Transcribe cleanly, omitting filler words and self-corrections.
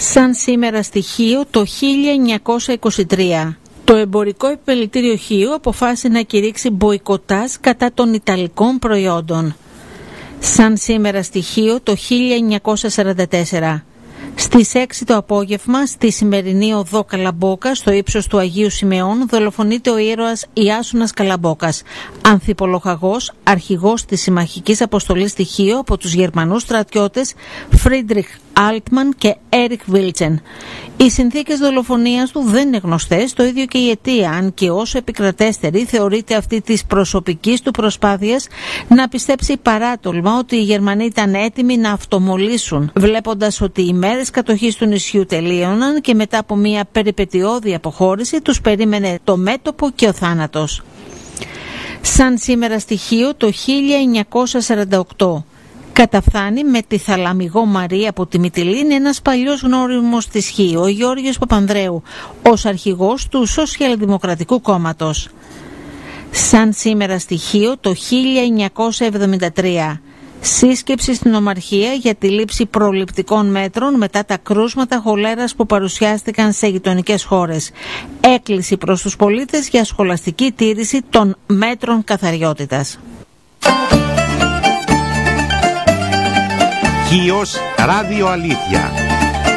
Σαν σήμερα στοιχείο το 1923. Το εμπορικό επιμελητήριο Χίου αποφάσισε να κηρύξει μποϊκοτάζ κατά των ιταλικών προϊόντων. Σαν σήμερα στοιχείο το 1944. Στις 6 το απόγευμα, στη σημερινή οδό Καλαμπόκα, στο ύψος του Αγίου Σιμεών, δολοφονείται ο ήρωας Ιάσουνας Καλαμπόκας, ανθιπολοχαγός, αρχηγός της συμμαχικής αποστολής στη Χίο από τους Γερμανούς στρατιώτες Φρίντριχ Άλτμαν και Έριχ Βίλτσεν. Οι συνθήκες δολοφονίας του δεν είναι γνωστές, το ίδιο και η αιτία, αν και όσο επικρατέστερη θεωρείται αυτή της προσωπικής του προσπάθειας να πιστέψει παράτολμα ότι οι Γερμανοί ήταν έτοιμοι να αυτομολύσουν, βλέποντας ότι οι μέρες κατοχής του νησιού τελείωναν και μετά από μια περιπετειώδη αποχώρηση τους περίμενε το μέτωπο και ο θάνατος. Σαν σήμερα στοιχείο το 1948. Καταφθάνει με τη Θαλαμιγό Μαρία από τη Μυτιλήνη ένας παλιός γνώριμος της Χίου, ο Γιώργος Παπανδρέου, ως αρχηγός του Σοσιαλδημοκρατικού Κόμματος. Σαν σήμερα στοιχείο το 1973. Σύσκεψη στην Ομαρχία για τη λήψη προληπτικών μέτρων μετά τα κρούσματα χολέρας που παρουσιάστηκαν σε γειτονικές χώρες. Έκκληση προς τους πολίτες για σχολαστική τήρηση των μέτρων καθαριότητας. Χίος Ράδιο Αλήθεια.